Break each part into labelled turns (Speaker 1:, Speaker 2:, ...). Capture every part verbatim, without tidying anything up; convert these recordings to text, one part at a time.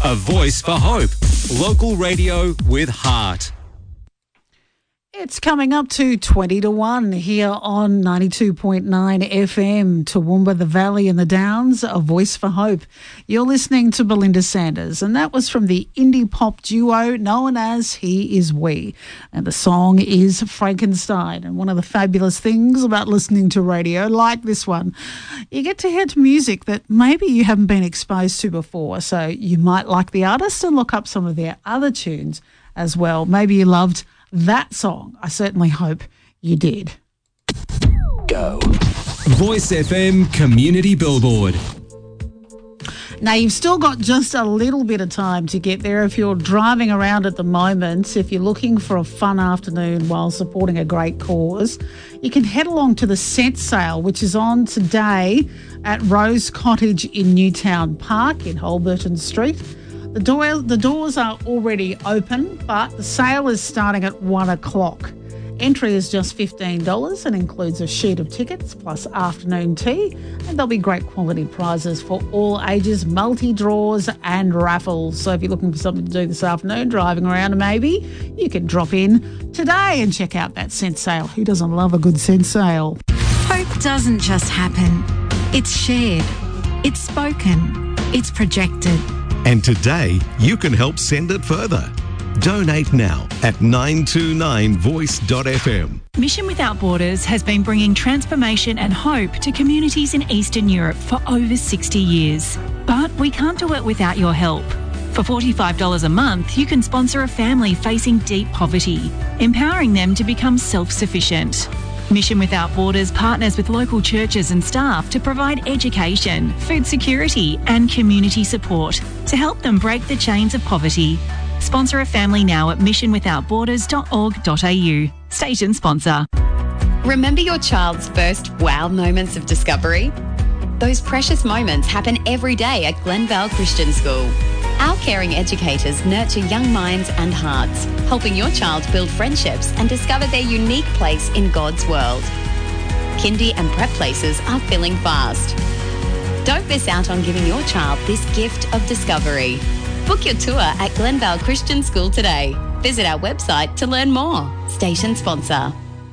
Speaker 1: A voice for hope. Local radio with heart.
Speaker 2: It's coming up to twenty to one here on ninety-two point nine F M, Toowoomba, the Valley and the Downs, A Voice for Hope. You're listening to Belinda Sanders, and that was from the indie pop duo known as He Is We. And the song is Frankenstein. And one of the fabulous things about listening to radio like this one, you get to hear music that maybe you haven't been exposed to before. So you might like the artist and look up some of their other tunes as well. Maybe you loved that song. I certainly hope you did.
Speaker 1: Go. Voice F M Community Billboard.
Speaker 2: Now, you've still got just a little bit of time to get there if you're driving around at the moment. If you're looking for a fun afternoon while supporting a great cause, you can head along to the scent sale, which is on today at Rose Cottage in Newtown Park in Holberton Street. The door, the doors are already open, but the sale is starting at one o'clock. Entry is just fifteen dollars and includes a sheet of tickets plus afternoon tea, and there'll be great quality prizes for all ages, multi-draws and raffles. So if you're looking for something to do this afternoon, driving around maybe, you can drop in today and check out that scent sale. Who doesn't love a good scent sale?
Speaker 3: Hope doesn't just happen. It's shared. It's spoken. It's projected.
Speaker 4: And today, you can help send it further. Donate now at nine two nine voice dot f m.
Speaker 5: Mission Without Borders has been bringing transformation and hope to communities in Eastern Europe for over sixty years. But we can't do it without your help. For forty-five dollars a month, you can sponsor a family facing deep poverty, empowering them to become self-sufficient. Mission Without Borders partners with local churches and staff to provide education, food security and community support to help them break the chains of poverty. Sponsor a family now at mission without borders dot org dot a u. Station sponsor.
Speaker 6: Remember your child's first wow moments of discovery? Those precious moments happen every day at Glenvale Christian School. Our caring educators nurture young minds and hearts, helping your child build friendships and discover their unique place in God's world. Kindy and prep places are filling fast. Don't miss out on giving your child this gift of discovery. Book your tour at Glenvale Christian School today. Visit our website to learn more. Station sponsor.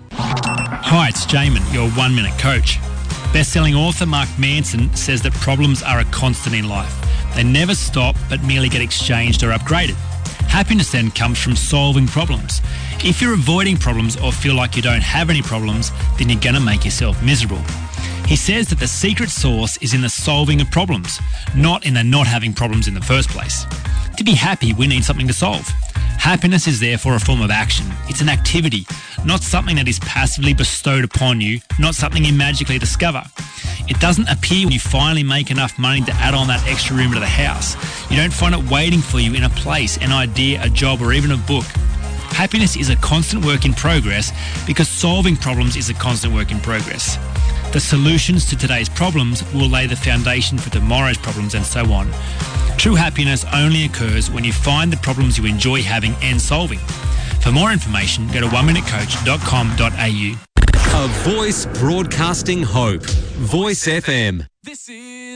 Speaker 7: Hi, it's Jamin, your one-minute coach. Best-selling author Mark Manson says that problems are a constant in life. They never stop, but merely get exchanged or upgraded. Happiness then comes from solving problems. If you're avoiding problems or feel like you don't have any problems, then you're going to make yourself miserable. He says that the secret sauce is in the solving of problems, not in the not having problems in the first place. To be happy, we need something to solve. Happiness is therefore a form of action. It's an activity, not something that is passively bestowed upon you, not something you magically discover. It doesn't appear when you finally make enough money to add on that extra room to the house. You don't find it waiting for you in a place, an idea, a job, or even a book. Happiness is a constant work in progress because solving problems is a constant work in progress. The solutions to today's problems will lay the foundation for tomorrow's problems and so on. True happiness only occurs when you find the problems you enjoy having and solving. For more information, go to one minute coach dot com dot a u.
Speaker 1: A voice broadcasting hope. Voice F M.
Speaker 8: This is